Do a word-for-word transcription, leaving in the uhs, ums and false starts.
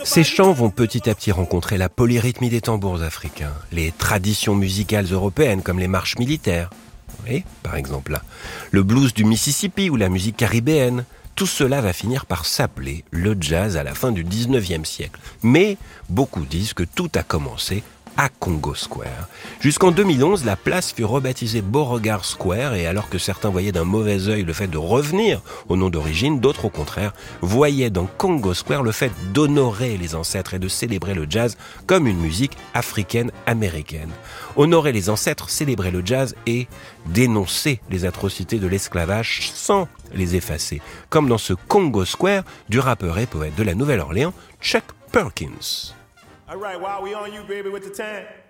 Ces chants vont petit à petit rencontrer la polyrythmie des tambours africains, les traditions musicales européennes comme les marches militaires, et, par exemple là, le blues du Mississippi ou la musique caribéenne. Tout cela va finir par s'appeler le jazz à la fin du dix-neuvième siècle. Mais beaucoup disent que tout a commencé à Congo Square. Jusqu'en deux mille onze, la place fut rebaptisée Beauregard Square et alors que certains voyaient d'un mauvais œil le fait de revenir au nom d'origine, d'autres au contraire voyaient dans Congo Square le fait d'honorer les ancêtres et de célébrer le jazz comme une musique africaine-américaine. Honorer les ancêtres, célébrer le jazz et dénoncer les atrocités de l'esclavage sans les effacer, comme dans ce Congo Square du rappeur et poète de la Nouvelle-Orléans, Chuck Perkins. All right, while we on you, baby, with the time.